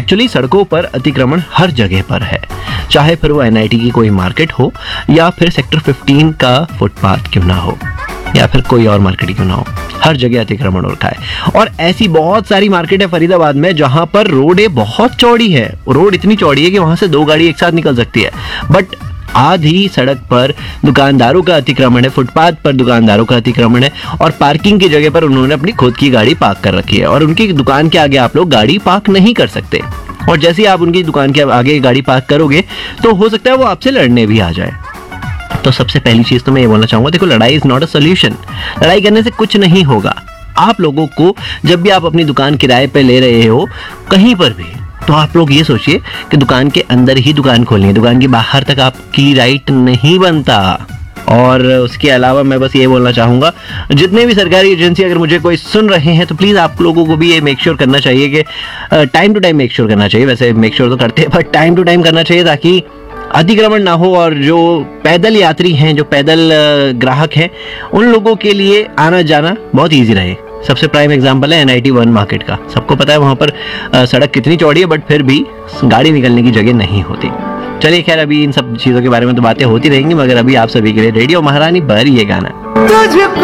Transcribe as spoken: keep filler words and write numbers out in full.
Actually सड़कों पर अतिक्रमण हर जगह पर है, चाहे फिर वो एन आई टी की कोई मार्केट हो या फिर सेक्टर फिफ्टीन का फुटपाथ क्यों ना हो या फिर कोई और मार्केट क्यों ना हो, हर जगह अतिक्रमण हो रखा है। और ऐसी बहुत सारी मार्केट है फरीदाबाद में जहां पर रोडें बहुत चौड़ी है, रोड इतनी चौड़ी है कि वहां से दो गाड़ी एक साथ निकल सकती है, बट आधी सड़क पर दुकानदारों का अतिक्रमण है, फुटपाथ पर दुकानदारों का अतिक्रमण है और पार्किंग की जगह पर उन्होंने अपनी खुद की गाड़ी पार्क कर रखी है और उनकी दुकान के आगे आप लोग गाड़ी पार्क नहीं कर सकते। और जैसे ही आप उनकी दुकान के आगे गाड़ी पार्क करोगे तो हो सकता है वो आपसे लड़ने भी आ जाए। तो सबसे पहली चीज तो मैं ये बोलना चाहूंगा, देखो लड़ाई इज नॉट अ सोल्यूशन। लड़ाई करने से कुछ नहीं होगा। आप लोगों को जब भी आप अपनी दुकान किराए पे ले रहे हो कहीं पर भी, तो आप लोग ये सोचिए कि दुकान के अंदर ही दुकान खोलनी है, दुकान के बाहर तक आपकी राइट नहीं बनता। और उसके अलावा मैं बस ये बोलना चाहूँगा, जितने भी सरकारी एजेंसी अगर मुझे कोई सुन रहे हैं तो प्लीज़ आप लोगों को भी ये मेक श्योर करना चाहिए कि time to time make sure करना चाहिए, वैसे मेक श्योर तो करते हैं बट टाइम टू टाइम करना चाहिए ताकि अतिक्रमण ना हो और जो पैदल यात्री हैं, जो पैदल ग्राहक हैं, उन लोगों के लिए आना जाना बहुत ईजी रहे। सबसे प्राइम एग्जांपल है N I T one market का। सबको पता है वहाँ पर सड़क कितनी चौड़ी है बट फिर भी गाड़ी निकलने की जगह नहीं होती। चलिए खैर, अभी इन सब चीज़ों के बारे में तो बातें होती रहेंगी, मगर अभी आप सभी के लिए रेडियो महारानी पर ये गाना।